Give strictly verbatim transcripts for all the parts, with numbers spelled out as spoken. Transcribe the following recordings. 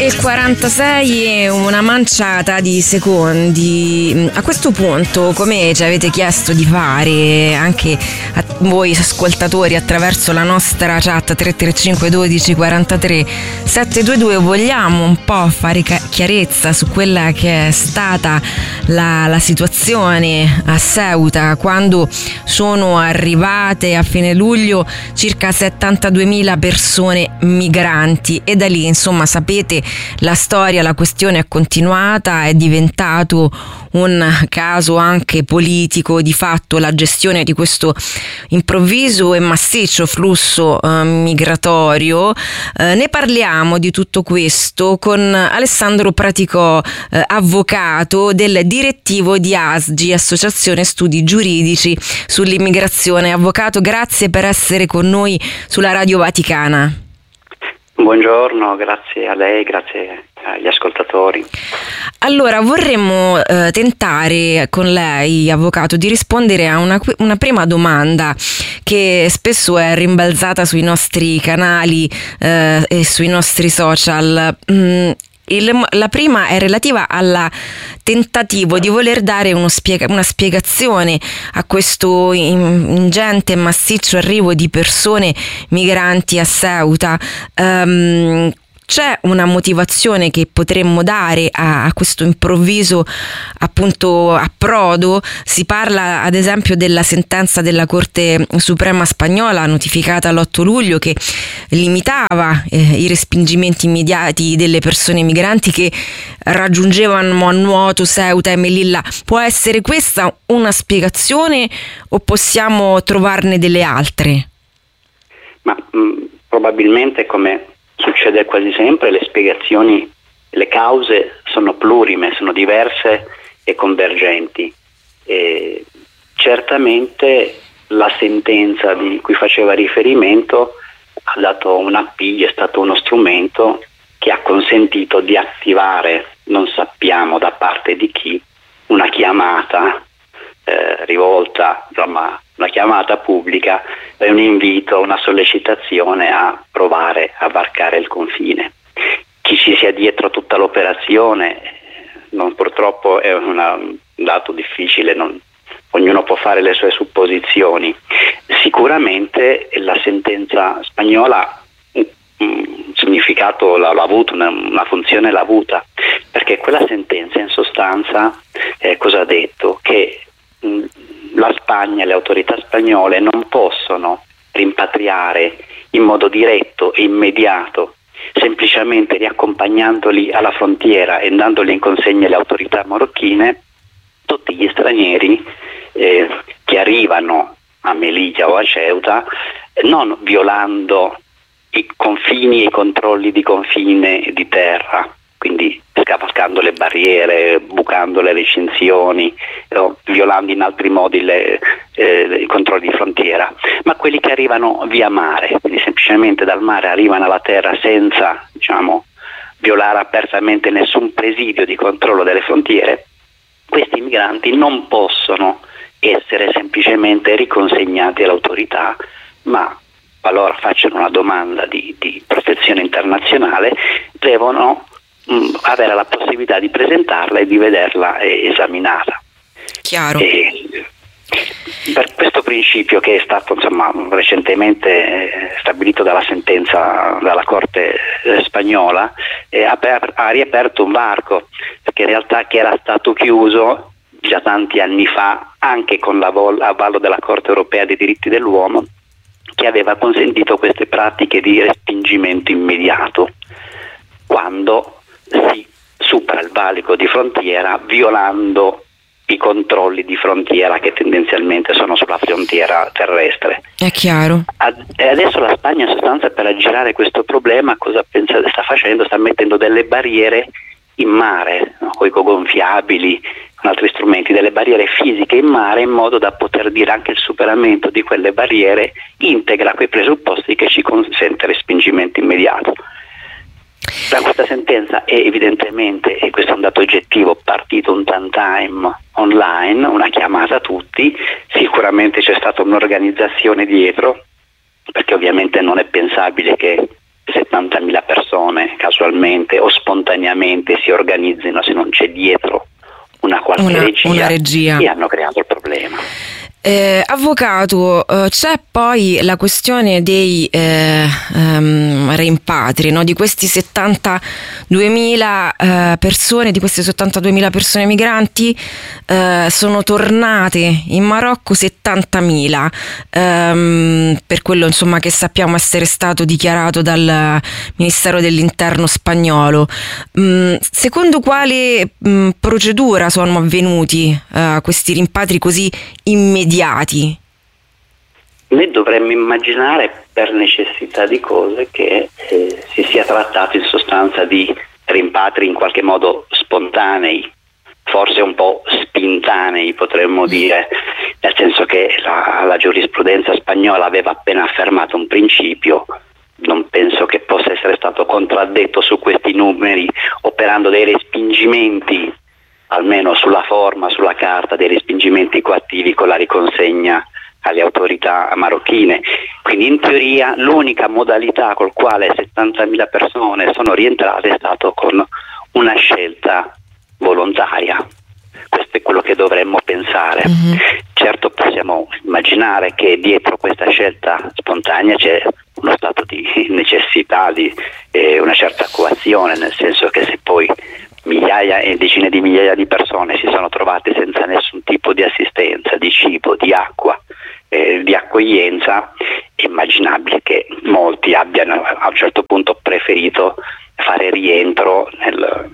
e quarantasei, una manciata di secondi. A questo punto, come ci avete chiesto di fare anche a voi ascoltatori attraverso la nostra chat tre tre cinque uno due quattro tre sette due due, vogliamo un po' fare chiarezza su quella che è stata la, la situazione a Ceuta quando sono arrivate a fine luglio circa settantaduemila persone migranti, e da lì, insomma, sapete, la storia, la questione è continuata, è diventato un caso anche politico. Di fatto la gestione di questo improvviso e massiccio flusso eh, migratorio. Eh, ne parliamo di tutto questo con Alessandro Praticò, eh, avvocato del direttivo di A S G I, Associazione Studi Giuridici sull'Immigrazione. Avvocato, grazie per essere con noi sulla Radio Vaticana. Buongiorno, grazie a lei, grazie agli ascoltatori. Allora, vorremmo eh, tentare con lei, avvocato, di rispondere a una, una prima domanda che spesso è rimbalzata sui nostri canali eh, e sui nostri social. Mm, il, la prima è relativa al tentativo di voler dare uno spiega, una spiegazione a questo ingente e massiccio arrivo di persone migranti a Ceuta. Um, C'è una motivazione che potremmo dare a, a questo improvviso appunto approdo? Si parla ad esempio della sentenza della Corte Suprema spagnola notificata l'otto luglio che limitava eh, i respingimenti immediati delle persone migranti che raggiungevano a nuoto Ceuta e Melilla. Può essere questa una spiegazione o possiamo trovarne delle altre? Ma mh, probabilmente, come succede quasi sempre, le spiegazioni, le cause sono plurime, sono diverse e convergenti. E certamente la sentenza di cui faceva riferimento ha dato un appiglio, è stato uno strumento che ha consentito di attivare, non sappiamo da parte di chi, una chiamata eh, rivolta, insomma, una chiamata pubblica e un invito, una sollecitazione a provare a varcare il confine. Chi ci sia dietro tutta l'operazione non, purtroppo è una, un dato difficile, non, ognuno può fare le sue supposizioni. Sicuramente la sentenza spagnola un, un significato l'ha, l'ha avuto, una, una funzione l'ha avuta, perché quella sentenza in sostanza eh, cosa ha detto? Che mh, la Spagna, le autorità spagnole non possono rimpatriare in modo diretto e immediato, semplicemente riaccompagnandoli alla frontiera e dandoli in consegna alle autorità marocchine, tutti gli stranieri eh, che arrivano a Melilla o a Ceuta, non violando i confini e i controlli di confine di terra, quindi scavalcando le barriere, bucando le recinzioni, no, violando in altri modi le, eh, i controlli di frontiera, ma quelli che arrivano via mare, quindi semplicemente dal mare arrivano alla terra senza, diciamo, violare apertamente nessun presidio di controllo delle frontiere. Questi migranti non possono essere semplicemente riconsegnati all'autorità, ma qualora facciano una domanda di, di protezione internazionale devono mh, avere la possibilità di presentarla e di vederla eh, esaminata. Chiaro. E, per questo principio, che è stato insomma recentemente eh, stabilito dalla sentenza dalla Corte eh, spagnola, eh, ha, per, ha riaperto un varco, perché in realtà che era stato chiuso già tanti anni fa, anche con l'avallo della Corte europea dei diritti dell'uomo, che aveva consentito queste pratiche di respingimento immediato quando si supera il valico di frontiera violando i controlli di frontiera che tendenzialmente sono sulla frontiera terrestre. È chiaro. E adesso la Spagna, in sostanza, per aggirare questo problema, cosa pensa, sta facendo? Sta mettendo delle barriere in mare, no? Con i cogonfiabili, con altri strumenti, delle barriere fisiche in mare, in modo da poter dire anche il superamento di quelle barriere integra quei presupposti che ci consente il respingimento immediato. Da questa sentenza è evidentemente, e questo è un dato oggettivo, partito un time online, una chiamata a tutti. Sicuramente c'è stata un'organizzazione dietro, perché ovviamente non è pensabile che settantamila persone casualmente o spontaneamente si organizzino se non c'è dietro una qualche una, regia, una regia e hanno creato il problema. Eh, avvocato, eh, c'è poi la questione dei eh, ehm, rimpatri, no? Di questi settantaduemila eh, persone, di queste settantaduemila persone migranti, eh, sono tornate in Marocco settantamila, ehm, per quello insomma che sappiamo essere stato dichiarato dal Ministero dell'Interno spagnolo. Mm, secondo quale mm, procedura sono avvenuti eh, questi rimpatri così immediati? Noi dovremmo immaginare, per necessità di cose, che eh, si sia trattato in sostanza di rimpatri in qualche modo spontanei, forse un po' spintanei potremmo dire, nel senso che la, la giurisprudenza spagnola aveva appena affermato un principio. Non penso che possa essere stato contraddetto su questi numeri, operando dei respingimenti, almeno sulla forma, sulla carta, dei respingimenti coattivi con la riconsegna alle autorità marocchine. Quindi in teoria l'unica modalità col quale settantamila persone sono rientrate è stato con una scelta volontaria. Questo è quello che dovremmo pensare. Mm-hmm. Certo, possiamo immaginare che dietro questa scelta spontanea c'è uno stato di necessità, di eh, una certa coazione, nel senso che se poi migliaia e decine di migliaia di persone si sono trovate senza nessun tipo di assistenza, di cibo, di acqua, eh, di accoglienza, è immaginabile che molti abbiano a un certo punto preferito fare rientro nel,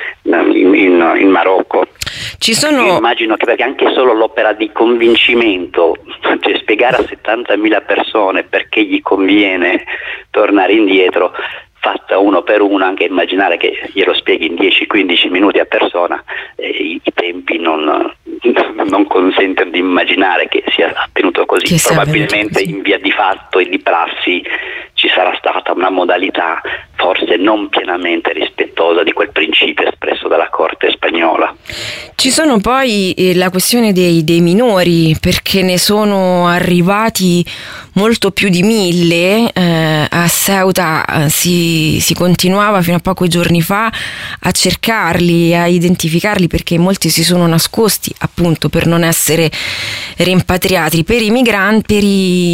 in, in, in Marocco. Ci sono... Io immagino che, perché anche solo l'opera di convincimento, cioè spiegare a settantamila persone perché gli conviene tornare indietro, fatta uno per uno, anche immaginare che glielo spieghi in dieci quindici minuti a persona, eh, i, i tempi non, non consentono di immaginare che sia avvenuto così. Che probabilmente così. In via di fatto e di prassi ci sarà stata una modalità forse non pienamente rispettosa di quel principio espresso dalla Corte spagnola. Ci sono poi eh, la questione dei, dei minori, perché ne sono arrivati molto più di mille. eh, a Ceuta eh, si, si continuava fino a pochi giorni fa a cercarli, a identificarli, perché molti si sono nascosti appunto per non essere rimpatriati. Per i migranti, per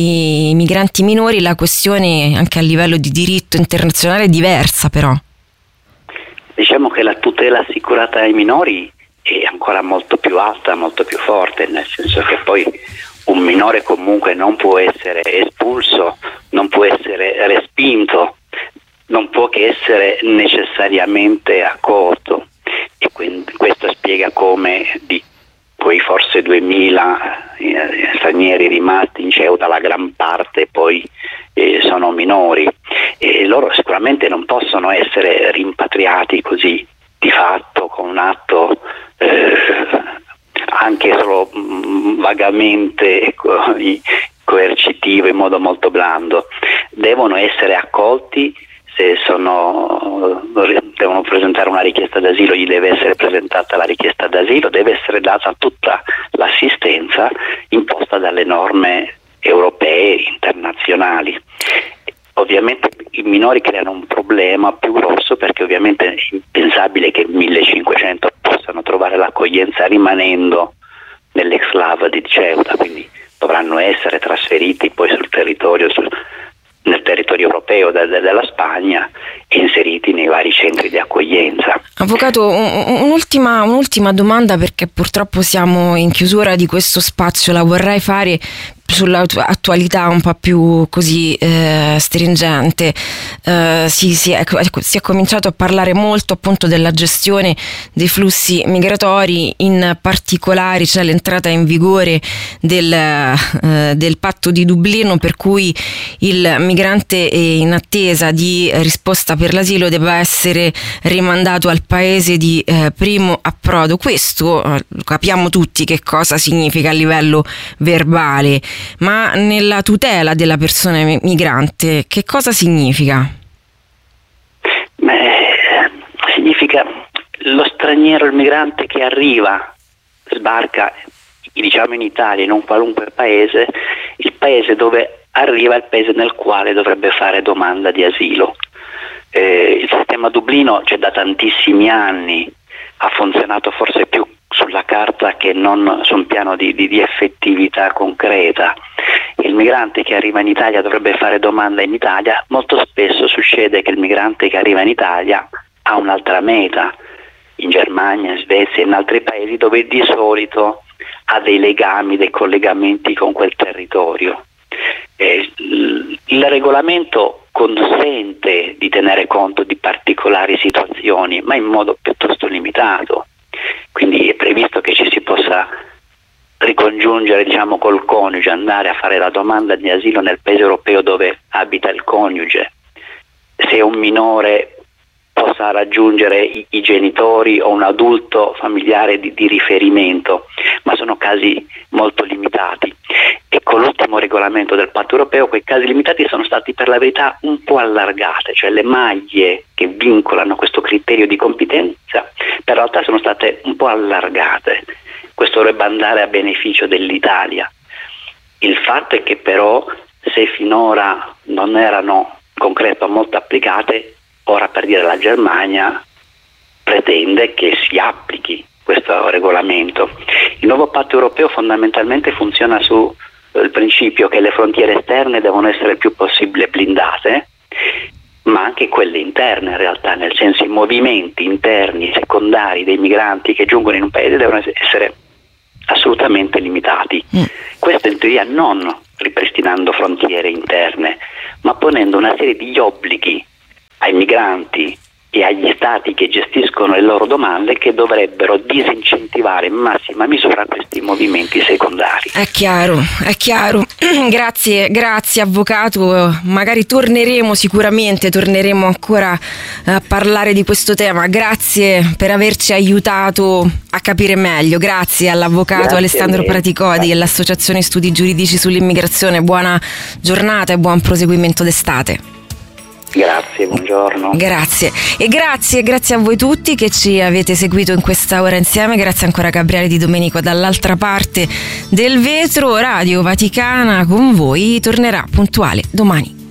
i migranti minori la questione anche a livello di diritto internazionale è diversa, però. Diciamo che la tutela assicurata ai minori è ancora molto più alta, molto più forte, nel senso che poi un minore comunque non può essere espulso, non può essere respinto, non può che essere necessariamente accolto, e quindi questo spiega come di quei forse duemila eh, stranieri rimasti in Ceuta la gran parte poi eh, sono minori, e loro sicuramente non possono essere rimpatriati così di fatto con un atto eh, anche solo mh, vagamente co- coercitivo, in modo molto blando. Devono essere accolti. Se sono, devono presentare una richiesta d'asilo, gli deve essere presentata la richiesta d'asilo, deve essere data tutta l'assistenza imposta dalle norme europee e internazionali. Ovviamente i minori creano un problema più grosso, perché ovviamente è impensabile che millecinquecento possano trovare l'accoglienza rimanendo nell'exclave di Ceuta, quindi dovranno essere trasferiti poi sul territorio sul, nel territorio europeo de- de- della Spagna e inseriti nei vari centri di accoglienza. Avvocato, un- un'ultima, un'ultima domanda, perché purtroppo siamo in chiusura di questo spazio, la vorrei fare sull'attualità un po' più così eh, stringente. Eh, si, si, è, si è cominciato a parlare molto appunto della gestione dei flussi migratori, in particolare c'è l'entrata in vigore del, eh, del patto di Dublino, per cui il migrante in attesa di risposta per l'asilo debba essere rimandato al paese di eh, primo approdo. Questo eh, capiamo tutti che cosa significa a livello verbale, ma nella tutela della persona migrante che cosa significa? Beh, significa lo straniero, il migrante che arriva, sbarca diciamo in Italia, in un qualunque paese, il paese dove arriva è il paese nel quale dovrebbe fare domanda di asilo. Eh, il sistema Dublino c'è da tantissimi anni, ha funzionato forse più sulla carta che non su un piano di, di, di effettività concreta. Il migrante che arriva in Italia dovrebbe fare domanda in Italia, molto spesso succede che il migrante che arriva in Italia ha un'altra meta, in Germania, in Svezia, in altri paesi dove di solito ha dei legami, dei collegamenti con quel territorio. Eh, il regolamento consente di tenere conto di particolari situazioni, ma in modo piuttosto limitato. Quindi è previsto che ci si possa ricongiungere, diciamo, col coniuge, andare a fare la domanda di asilo nel paese europeo dove abita il coniuge. Se un minore possa raggiungere i, i genitori o un adulto familiare di, di riferimento, ma sono casi molto limitati. E con l'ultimo regolamento del Patto europeo quei casi limitati sono stati per la verità un po' allargate, cioè le maglie che vincolano questo criterio di competenza per realtà sono state un po' allargate. Questo dovrebbe andare a beneficio dell'Italia. Il fatto è che però se finora non erano concreto molto applicate, ora per dire la Germania pretende che si applichi questo regolamento. Il nuovo patto europeo fondamentalmente funziona sul principio che le frontiere esterne devono essere il più possibile blindate, ma anche quelle interne in realtà, nel senso i movimenti interni secondari dei migranti che giungono in un paese devono essere assolutamente limitati. Mm. Questo in teoria non ripristinando frontiere interne, ma ponendo una serie di obblighi ai migranti e agli stati che gestiscono le loro domande che dovrebbero disincentivare in massima misura questi movimenti secondari. È chiaro, è chiaro. Grazie, grazie avvocato. Magari torneremo sicuramente, torneremo ancora a parlare di questo tema. Grazie per averci aiutato a capire meglio. Grazie all'avvocato Grazie Alessandro Praticodi e all'Associazione Studi Giuridici sull'Immigrazione. Buona giornata e buon proseguimento d'estate. Grazie, buongiorno. Grazie. E grazie, grazie a voi tutti che ci avete seguito in questa ora insieme. Grazie ancora a Gabriele Di Domenico dall'altra parte del vetro. Radio Vaticana con voi tornerà puntuale domani.